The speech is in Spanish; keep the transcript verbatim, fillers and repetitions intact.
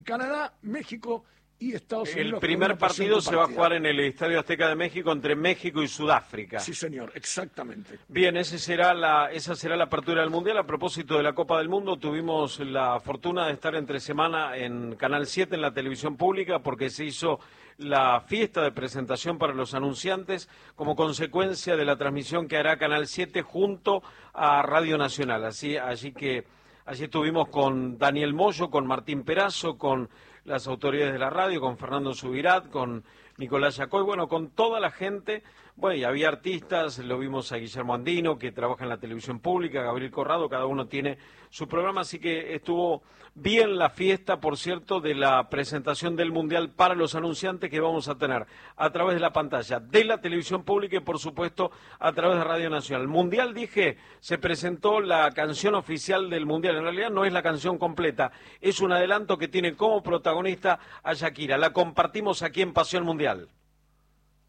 Canadá, México y Estados Unidos. El primer partido se va a jugar en el Estadio Azteca de México entre México y Sudáfrica. Sí, señor, exactamente. Bien, ese será la, esa será la apertura del Mundial. A propósito de la Copa del Mundo, tuvimos la fortuna de estar entre semana en Canal siete, en la televisión pública, porque se hizo la fiesta de presentación para los anunciantes como consecuencia de la transmisión que hará Canal siete junto a Radio Nacional. Así, así que allí estuvimos con Daniel Moyo, con Martín Perazo, con las autoridades de la radio, con Fernando Subirat, con Nicolás Yacoy, bueno, con toda la gente. Bueno, y había artistas, lo vimos a Guillermo Andino, que trabaja en la televisión pública, Gabriel Corrado, cada uno tiene su programa, así que estuvo bien la fiesta, por cierto, de la presentación del Mundial para los anunciantes que vamos a tener a través de la pantalla de la televisión pública y, por supuesto, a través de Radio Nacional. Mundial, dije, se presentó la canción oficial del Mundial, en realidad no es la canción completa, es un adelanto que tiene como protagonista a Shakira, la compartimos aquí en Pasión Mundial.